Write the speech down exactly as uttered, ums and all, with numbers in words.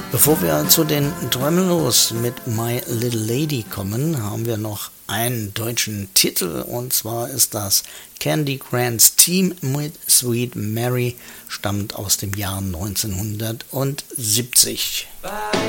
Bevor wir zu den Tremelos mit My Little Lady kommen, haben wir noch einen deutschen Titel, und zwar ist das Candy Grants Team mit Sweet Mary, stammt aus dem Jahr neunzehnhundertsiebzig. Bye.